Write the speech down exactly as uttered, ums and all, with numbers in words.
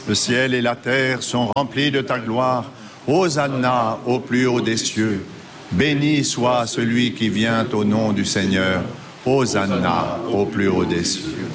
Le ciel et la terre sont remplis de ta gloire. Hosanna au plus haut des cieux. Béni soit celui qui vient au nom du Seigneur. Hosanna au plus haut des cieux.